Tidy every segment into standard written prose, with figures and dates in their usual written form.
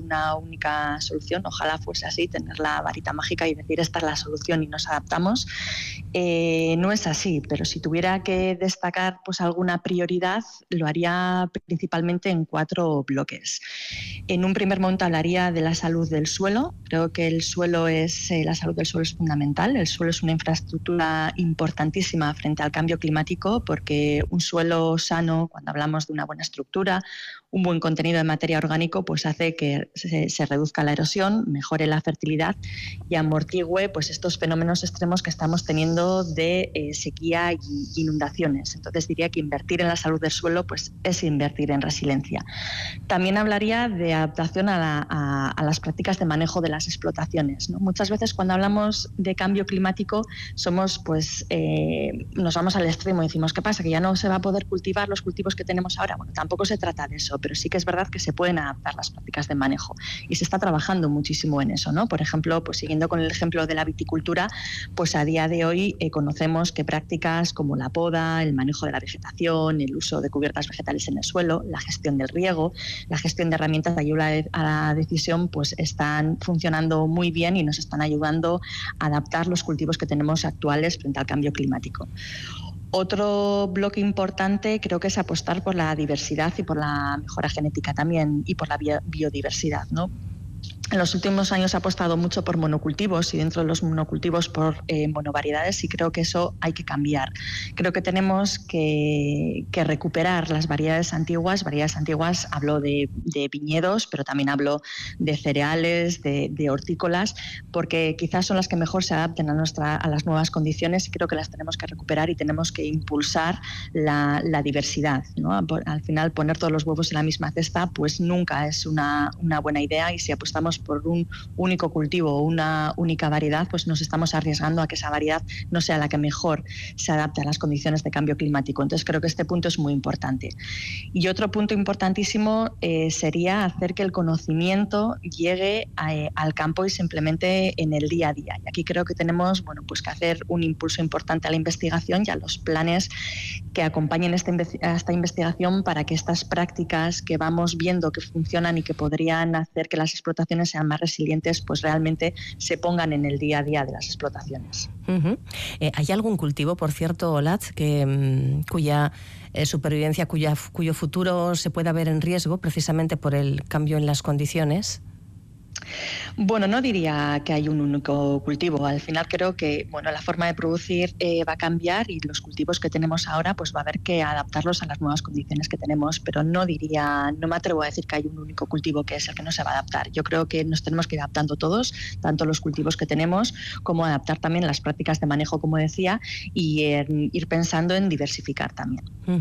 una única solución. Ojalá fuese así, tener la varita mágica y decir esta es la solución y nos adaptamos. No es así, pero si tuviera que destacar pues alguna prioridad, lo haría principalmente en 4 bloques. En un primer momento hablaría de la salud del suelo. Creo que la salud del suelo es fundamental. El suelo es una infraestructura importantísima frente al cambio climático, porque un suelo sano, cuando hablamos de una buena estructura, un buen contenido de materia orgánico, pues hace que se reduzca la erosión, mejore la fertilidad y amortigüe pues estos fenómenos extremos que estamos teniendo de sequía y inundaciones. Entonces diría que invertir en la salud del suelo pues es invertir en resiliencia. También hablaría de adaptación a las prácticas de manejo de las explotaciones, ¿no? Muchas veces cuando hablamos de cambio climático nos vamos al extremo y decimos, ¿qué pasa? ¿Que ya no se va a poder cultivar los cultivos que tenemos ahora? Bueno, tampoco se trata de eso, pero sí que es verdad que se pueden adaptar las prácticas de manejo y se está trabajando muchísimo en eso, ¿no? Por ejemplo, pues siguiendo con el ejemplo de la viticultura, pues a día de hoy conocemos que prácticas como la poda, el manejo de la vegetación, el uso de cubiertas vegetales en el suelo, la gestión del riego, la gestión de herramientas de ayuda a la decisión, pues están funcionando muy bien y nos están ayudando a adaptar los cultivos que tenemos actuales frente al cambio climático. Otro bloque importante creo que es apostar por la diversidad y por la mejora genética también y por la biodiversidad, ¿no? En los últimos años se ha apostado mucho por monocultivos y dentro de los monocultivos por monovariedades, y creo que eso hay que cambiar. Creo que tenemos que recuperar las variedades antiguas. Variedades antiguas, hablo de viñedos, pero también hablo de cereales, de hortícolas, porque quizás son las que mejor se adapten a las nuevas condiciones, y creo que las tenemos que recuperar y tenemos que impulsar la diversidad, ¿no? Al final, poner todos los huevos en la misma cesta pues nunca es una buena idea, y si apostamos por un único cultivo o una única variedad, pues nos estamos arriesgando a que esa variedad no sea la que mejor se adapte a las condiciones de cambio climático. Entonces creo que este punto es muy importante. Y otro punto importantísimo sería hacer que el conocimiento llegue al campo y se implemente en el día a día. Y aquí creo que tenemos pues que hacer un impulso importante a la investigación y a los planes que acompañen a esta investigación, para que estas prácticas que vamos viendo que funcionan y que podrían hacer que las explotaciones sean más resilientes, pues realmente se pongan en el día a día de las explotaciones. ¿Hay algún cultivo, por cierto, Olatz, cuya supervivencia, cuyo futuro se pueda ver en riesgo precisamente por el cambio en las condiciones? Bueno, no diría que hay un único cultivo. Al final creo que la forma de producir va a cambiar, y los cultivos que tenemos ahora pues va a haber que adaptarlos a las nuevas condiciones que tenemos, pero no me atrevo a decir que hay un único cultivo que es el que no se va a adaptar. Yo creo que nos tenemos que ir adaptando todos, tanto los cultivos que tenemos como adaptar también las prácticas de manejo, como decía, y ir pensando en diversificar también.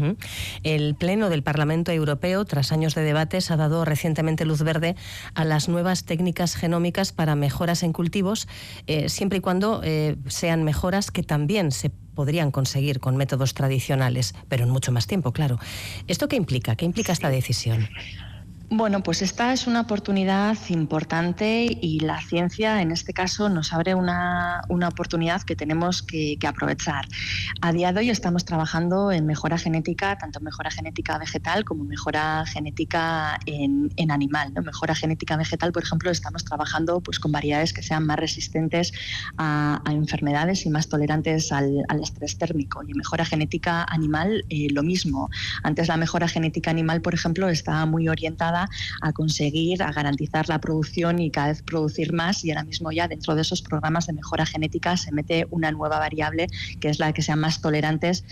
El Pleno del Parlamento Europeo, tras años de debates, ha dado recientemente luz verde a las nuevas técnicas genómicas para mejoras en cultivos, siempre y cuando sean mejoras que también se podrían conseguir con métodos tradicionales, pero en mucho más tiempo, claro. ¿Esto qué implica? ¿Qué implica esta decisión? Bueno, pues esta es una oportunidad importante, y la ciencia en este caso nos abre una oportunidad que tenemos que aprovechar. A día de hoy estamos trabajando en mejora genética, tanto mejora genética vegetal como mejora genética en animal, ¿no? Mejora genética vegetal, por ejemplo, estamos trabajando pues con variedades que sean más resistentes a enfermedades y más tolerantes al estrés térmico. Y en mejora genética animal lo mismo. Antes la mejora genética animal, por ejemplo, estaba muy orientada a conseguir, a garantizar la producción y cada vez producir más, y ahora mismo ya dentro de esos programas de mejora genética se mete una nueva variable, que es la que sean más tolerantes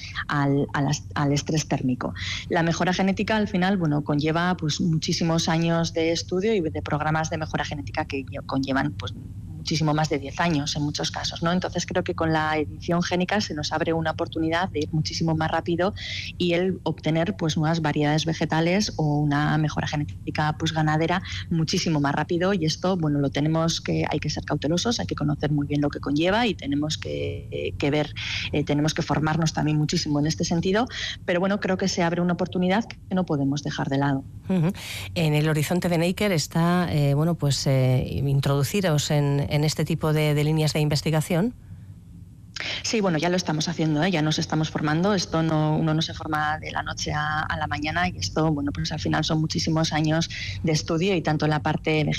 al estrés térmico. La mejora genética al final conlleva pues muchísimos años de estudio y de programas de mejora genética que conllevan pues muchísimo más de 10 años en muchos casos, ¿no? Entonces creo que con la edición génica se nos abre una oportunidad de ir muchísimo más rápido y el obtener pues nuevas variedades vegetales o una mejora genética pues ganadera muchísimo más rápido, y esto hay que ser cautelosos, hay que conocer muy bien lo que conlleva y tenemos que ver, tenemos que formarnos también muchísimo en este sentido, pero creo que se abre una oportunidad que no podemos dejar de lado. En el horizonte de Neiker está introduciros en este tipo de líneas de investigación. Sí, ya lo estamos haciendo, ya nos estamos formando. Esto uno no se forma de la noche a la mañana, y esto, pues al final son muchísimos años de estudio, y tanto en la parte